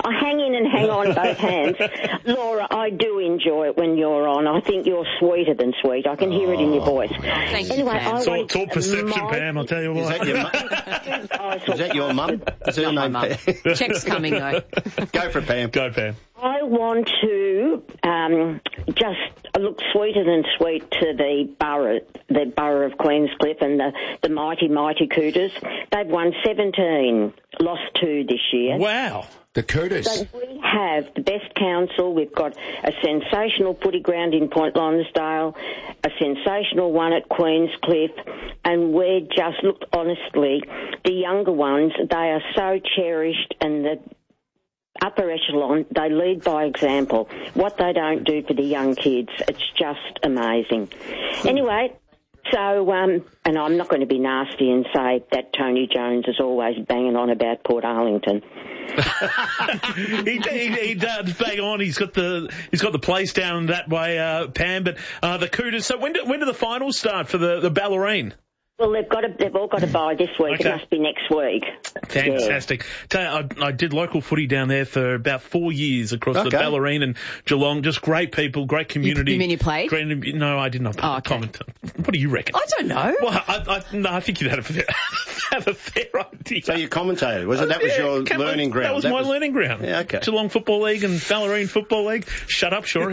I hang in and hang on both hands. Laura, I do enjoy it when you're on. I think you're sweeter than sweet. I can hear it in your voice. Thank Anyway, you, Pam. It's all perception, Pam, I'll tell you what. Is that your mum? Is her name Mum. Pam? Check's coming, though. Go for it, Pam. Go, Pam. I want to just look sweeter than sweet to the borough of Queenscliff and the mighty Cooters. They've won 17, lost 2 this year. Wow. The Cooters. So we have the best council. We've got a sensational footy ground in Point Lonsdale, a sensational one at Queenscliff, and we're just, look, honestly, the younger ones, they are so cherished, and the upper echelon, they lead by example. What they don't do for the young kids, it's just amazing. Anyway, so, and I'm not going to be nasty and say that Tony Jones is always banging on about Port Arlington. he does bang on. He's got the place down that way, Pam. But the Cooters. So when do the finals start for the Ballerine? Well, they've all got to buy this week. Okay. It must be next week. Fantastic. Yeah. I did local footy down there for about 4 years across the Ballerine and Geelong. Just great people, great community. You mean you played? No, I did not comment. What do you reckon? I don't know. Well, I think you'd have a fair idea. So you commentated, was it? That was your learning ground. That was my learning ground. Yeah, okay. Geelong Football League and Ballerine Football League. Shut up, Shorey.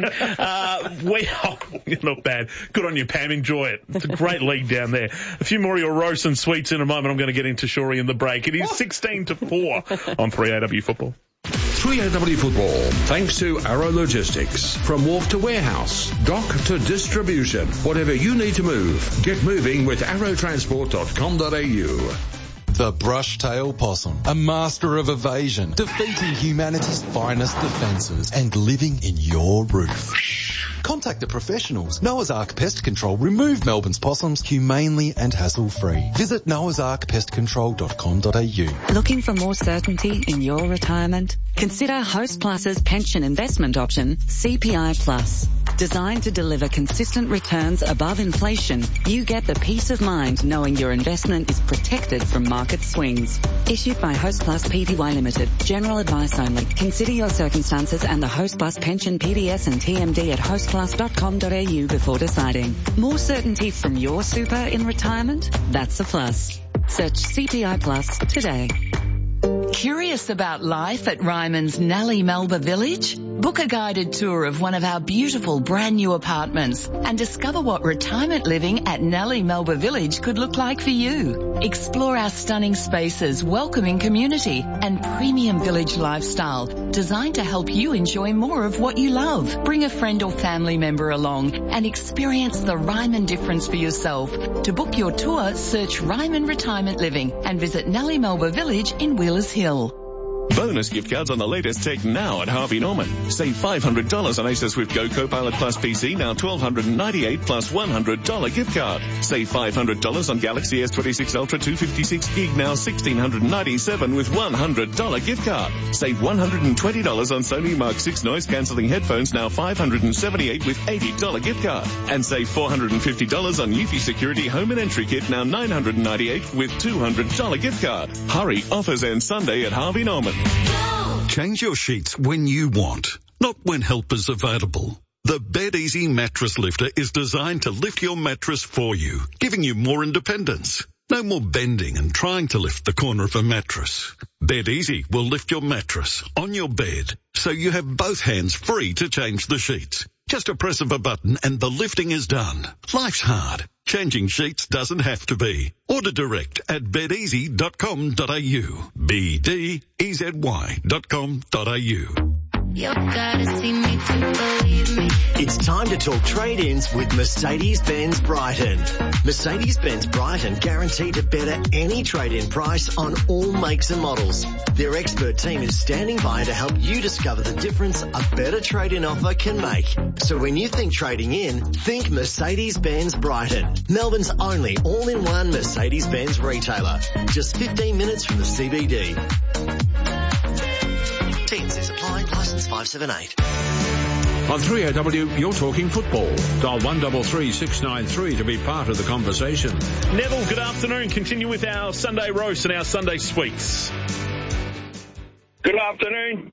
You're not bad. Good on you, Pam. Enjoy it. It's a great league down there. A few more of your roasts and sweets in a moment. I'm going to get into Shorey in the break. It is 16-4 on 3AW Football. 3AW Football, thanks to Arrow Logistics. From wharf to warehouse, dock to distribution, whatever you need to move, get moving with arrowtransport.com.au. The brush-tail possum, a master of evasion, defeating humanity's finest defences and living in your roof. Contact the professionals. Noah's Ark Pest Control remove Melbourne's possums humanely and hassle-free. Visit noahsarkpestcontrol.com.au. Looking for more certainty in your retirement? Consider Host Plus's pension investment option, CPI Plus. Designed to deliver consistent returns above inflation, you get the peace of mind knowing your investment is protected from market swings. Issued by Host Plus Pty Limited. General advice only. Consider your circumstances and the Host Plus pension PDS and TMD at hostplus.com.au before deciding. More certainty from your super in retirement? That's a plus. Search CPI Plus today. Curious about life at Ryman's Nellie Melba Village? Book a guided tour of one of our beautiful brand new apartments and discover what retirement living at Nellie Melba Village could look like for you. Explore our stunning spaces, welcoming community and premium village lifestyle designed to help you enjoy more of what you love. Bring a friend or family member along and experience the Ryman difference for yourself. To book your tour, search Ryman Retirement Living and visit Nellie Melba Village in Wheelers Hill. Bonus gift cards on the latest tech now at Harvey Norman. Save $500 on Acer Swift Go Copilot Plus PC, now $1,298 plus $100 gift card. Save $500 on Galaxy S26 Ultra 256 gig, now $1,697 with $100 gift card. Save $120 on Sony Mark 6 noise cancelling headphones, now $578 with $80 gift card. And save $450 on Eufy Security Home and Entry Kit, now $998 with $200 gift card. Hurry, offers end Sunday at Harvey Norman. Change your sheets when you want, not when help is available. The BedEasy Mattress Lifter is designed to lift your mattress for you, giving you more independence. No more bending and trying to lift the corner of a mattress. BedEasy will lift your mattress on your bed, so you have both hands free to change the sheets. Just a press of a button and the lifting is done. Life's hard. Changing sheets doesn't have to be. Order direct at bedeasy.com.au. BDEZY.com.au. You gotta see me to believe me. It's time to talk trade-ins with Mercedes-Benz Brighton. Mercedes-Benz Brighton guarantee to better any trade-in price on all makes and models. Their expert team is standing by to help you discover the difference a better trade-in offer can make. So when you think trading in, think Mercedes-Benz Brighton. Melbourne's only all-in-one Mercedes-Benz retailer. Just 15 minutes from the CBD. T&Cs apply. Licence 578. On 3AW, you're talking football. Dial 133 693 to be part of the conversation. Neville, good afternoon. Continue with our Sunday roast and our Sunday sweets. Good afternoon.